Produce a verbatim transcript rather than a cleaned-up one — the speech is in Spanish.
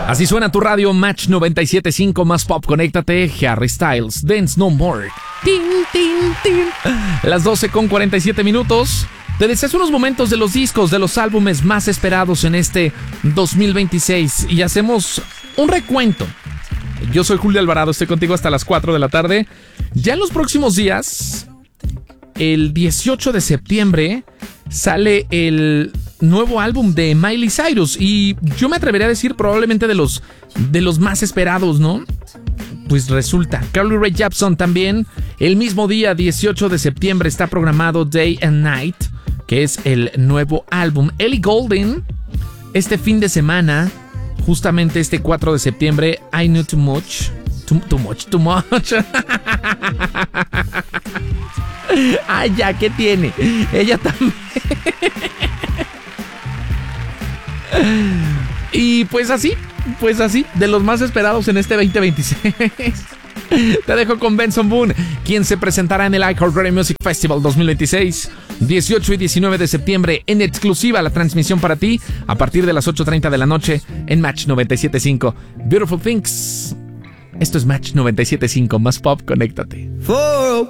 Así suena tu radio, Match noventa y siete punto cinco más pop. Conéctate, Harry Styles, Dance No More. Tin, tin, tin. Las doce con cuarenta y siete minutos. Te deseas unos momentos de los discos, de los álbumes más esperados en este dos mil veintiséis. Y hacemos un recuento. Yo soy Julio Alvarado, estoy contigo hasta las cuatro de la tarde. Ya en los próximos días, el dieciocho de septiembre, sale el nuevo álbum de Miley Cyrus. Y yo me atrevería a decir probablemente de los, de los más esperados, ¿no? Pues resulta, Carly Rae Jepsen también, el mismo día, dieciocho de septiembre, está programado Day and Night, que es el nuevo álbum. Ellie Goulding, este fin de semana, justamente este cuatro de septiembre, I Knew Too Much. Too, too much, too much. Ay, ya, ¿qué tiene? Ella también. Y pues así, pues así, de los más esperados en este veinte veintiséis. Te dejo con Benson Boone, quien se presentará en el iHeartRadio Music Festival dos mil veintiséis, dieciocho y diecinueve de septiembre, en exclusiva la transmisión para ti, a partir de las ocho treinta de la noche, en Match noventa y siete punto cinco. Beautiful Things. Esto es Match noventa y siete punto cinco, más pop, conéctate. For